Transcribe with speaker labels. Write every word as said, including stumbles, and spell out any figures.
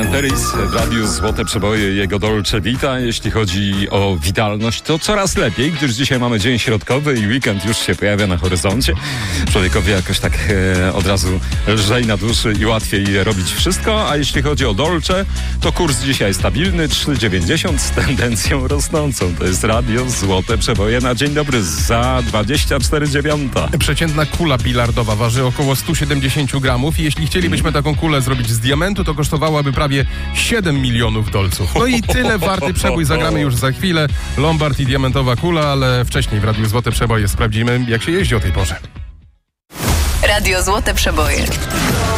Speaker 1: Peris w radiu Złote Przeboje, jego Dolce Vita. Jeśli chodzi o witalność, to coraz lepiej, gdyż dzisiaj mamy dzień środkowy i weekend już się pojawia na horyzoncie. Człowiekowi jakoś tak e, od razu lżej na duszy i łatwiej robić wszystko. A jeśli chodzi o Dolce, to kurs dzisiaj stabilny, trzy dziewięćdziesiąt z tendencją rosnącą. To jest radio Złote Przeboje na dzień dobry za dwadzieścia cztery dziewiąta.
Speaker 2: Przeciętna kula bilardowa waży około sto siedemdziesiąt gramów i jeśli chcielibyśmy taką kulę zrobić z diamentu, to kosztowałaby prawie siedem milionów dolców. No i tyle warty przebój zagramy już za chwilę. Lombard i diamentowa kula, ale wcześniej w Radiu Złote Przeboje sprawdzimy, jak się jeździ o tej porze.
Speaker 3: Radio Złote Przeboje.